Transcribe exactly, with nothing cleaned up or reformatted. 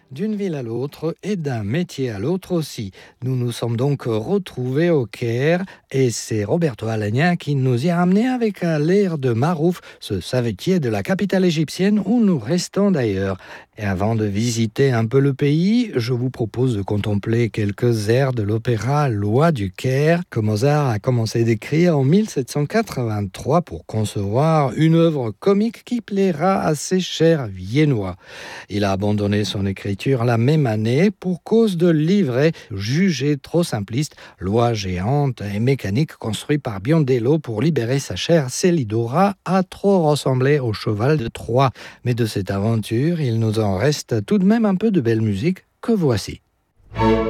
d'une ville à l'autre et d'un métier à l'autre aussi. Nous nous sommes donc retrouvés au Caire et c'est Roberto Alagna qui nous y a amenés avec l'air de Marouf, ce savetier de la capitale égyptienne où nous restons d'ailleurs. Et avant de visiter un peu le pays, je vous propose de contempler quelques airs de l'opéra Loi du Caire que Mozart a commencé d'écrire en mille sept cent quatre-vingt-trois pour concevoir une œuvre comique qui plaira à ses chers Viennois. Il a abandonné son écriture la même année pour cause de livret jugé trop simpliste, loi géante et mécanique construit par Biondello pour libérer sa chère Célidora a trop ressemblé au cheval de Troie. Mais de cette aventure, il nous en reste tout de même un peu de belle musique que voici.